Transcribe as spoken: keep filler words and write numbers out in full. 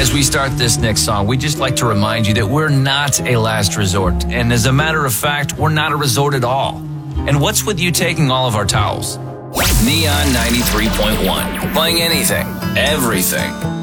As we start this next song, we'd just like to remind you that we're not a last resort. And as a matter of fact, we're not a resort at all. And what's with you taking all of our towels? Neon ninety-three point one. Playing anything, everything.